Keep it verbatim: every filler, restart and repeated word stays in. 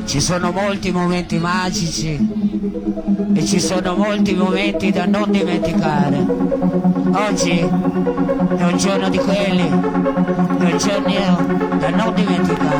Ci sono molti momenti magici e ci sono molti momenti da non dimenticare. Oggi è un giorno di quelli, è un giorno da non dimenticare.